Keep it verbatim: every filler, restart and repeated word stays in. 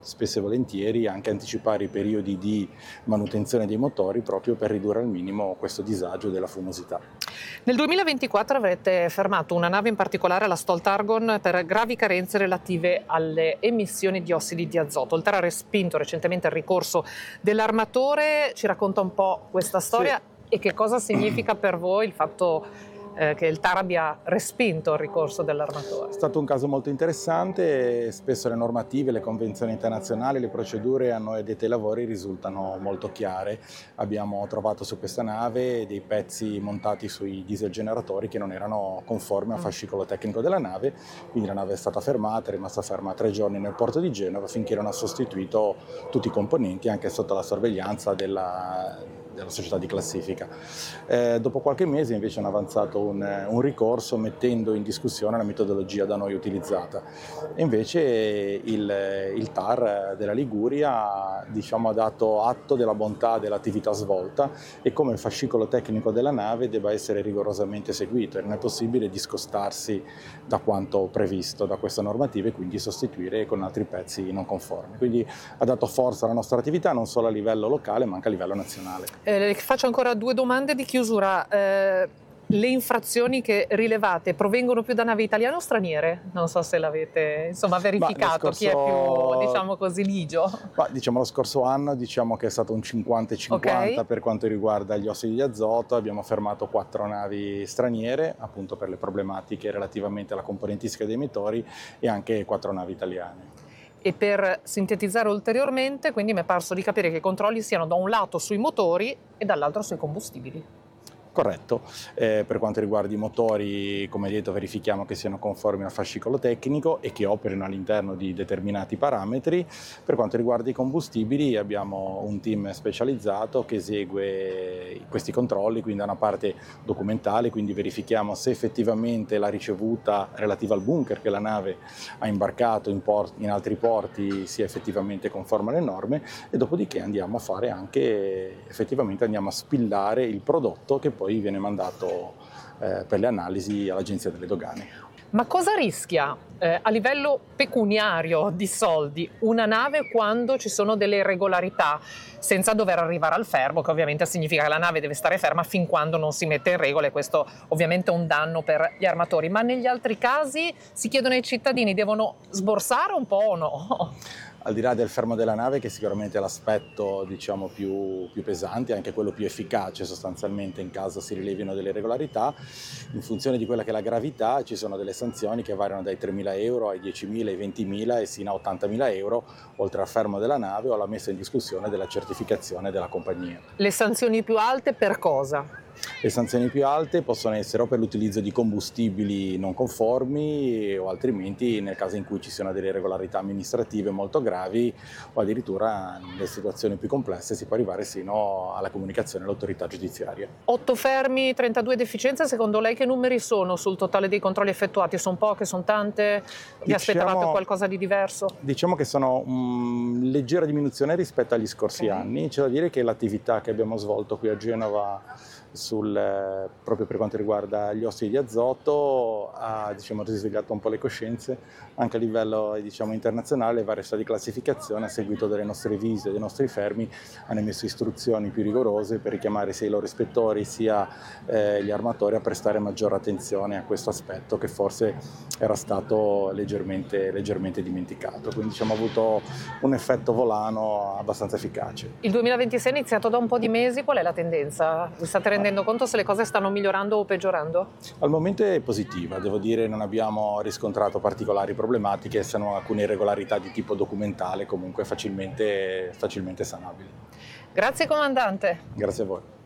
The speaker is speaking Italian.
Spesso e volentieri anche anticipare i periodi di manutenzione dei motori proprio per ridurre al minimo questo disagio della fumosità. Nel duemilaventiquattro avrete fermato una nave in particolare, la Stolt Argon, per gravi carenze relative alle emissioni di ossidi di azoto. Il T A R ha respinto recentemente il ricorso dell'armatore. Ci racconta un po' questa storia Sì. E che cosa significa per voi il fatto eh, che il T A R abbia respinto il ricorso dell'armatore? È stato un caso molto interessante, spesso le normative, le convenzioni internazionali, le procedure a noi addetti ai lavori risultano molto chiare. Abbiamo trovato su questa nave dei pezzi montati sui diesel generatori che non erano conformi al fascicolo tecnico della nave, quindi la nave è stata fermata, è rimasta ferma tre giorni nel porto di Genova finché non ha sostituito tutti i componenti anche sotto la sorveglianza della della società di classifica. Eh, dopo qualche mese invece hanno avanzato un, un ricorso mettendo in discussione la metodologia da noi utilizzata e invece il, il T A R della Liguria diciamo, ha dato atto della bontà dell'attività svolta e come il fascicolo tecnico della nave debba essere rigorosamente seguito e non è possibile discostarsi da quanto previsto da questa normativa e quindi sostituire con altri pezzi non conformi. Quindi ha dato forza alla nostra attività non solo a livello locale ma anche a livello nazionale. Eh, faccio ancora due domande di chiusura. Eh, le infrazioni che rilevate provengono più da navi italiane o straniere? Non so se l'avete insomma verificato, scorso... chi è più diciamo così ligio. Ma, diciamo lo scorso anno diciamo che è stato un cinquanta e cinquanta okay. Per quanto riguarda gli ossidi di azoto. Abbiamo fermato quattro navi straniere appunto per le problematiche relativamente alla componentistica dei motori e anche quattro navi italiane. E per sintetizzare ulteriormente, quindi mi è parso di capire che i controlli siano da un lato sui motori e dall'altro sui combustibili. Corretto, eh, per quanto riguarda i motori, come detto, verifichiamo che siano conformi al fascicolo tecnico e che operino all'interno di determinati parametri. Per quanto riguarda i combustibili abbiamo un team specializzato che esegue questi controlli, quindi da una parte documentale, quindi verifichiamo se effettivamente la ricevuta relativa al bunker che la nave ha imbarcato in, port- in altri porti sia effettivamente conforme alle norme e dopodiché andiamo a fare anche, effettivamente andiamo a spillare il prodotto che poi viene mandato eh, per le analisi all'Agenzia delle Dogane. Ma cosa rischia eh, a livello pecuniario di soldi una nave quando ci sono delle irregolarità senza dover arrivare al fermo, che ovviamente significa che la nave deve stare ferma fin quando non si mette in regola e questo ovviamente è un danno per gli armatori, ma negli altri casi si chiedono ai cittadini, devono sborsare un po' o no? Al di là del fermo della nave, che sicuramente è l'aspetto diciamo, più, più pesante, anche quello più efficace sostanzialmente in caso si rilevino delle irregolarità, in funzione di quella che è la gravità ci sono delle sanzioni che variano dai tremila euro ai diecimila, ai ventimila e sino a ottantamila euro, oltre al fermo della nave o alla messa in discussione della certificazione della compagnia. Le sanzioni più alte per cosa? Le sanzioni più alte possono essere o per l'utilizzo di combustibili non conformi o altrimenti nel caso in cui ci siano delle irregolarità amministrative molto gravi o addirittura nelle situazioni più complesse si può arrivare sino alla comunicazione all'autorità giudiziaria. otto fermi, trentadue deficienze, secondo lei che numeri sono sul totale dei controlli effettuati? Sono poche, sono tante? Vi diciamo, aspettavate qualcosa di diverso? Diciamo che sono una leggera diminuzione rispetto agli scorsi okay. anni. C'è da dire che l'attività che abbiamo svolto qui a Genova sul, eh, proprio per quanto riguarda gli ossidi di azoto ha diciamo, risvegliato un po' le coscienze anche a livello diciamo, internazionale. Le varie stati di classificazione a seguito delle nostre visite, dei nostri fermi hanno emesso istruzioni più rigorose per richiamare sia i loro ispettori sia eh, gli armatori a prestare maggiore attenzione a questo aspetto che forse era stato leggermente, leggermente dimenticato, quindi diciamo, ha avuto un effetto volano abbastanza efficace. Il duemilaventisei è iniziato da un po' di mesi, qual è la tendenza? Vi state rendendo conto se le cose stanno migliorando o peggiorando? Al momento è positiva, devo dire non abbiamo riscontrato particolari problematiche, se non alcune irregolarità di tipo documentale comunque facilmente, facilmente sanabili. Grazie comandante. Grazie a voi.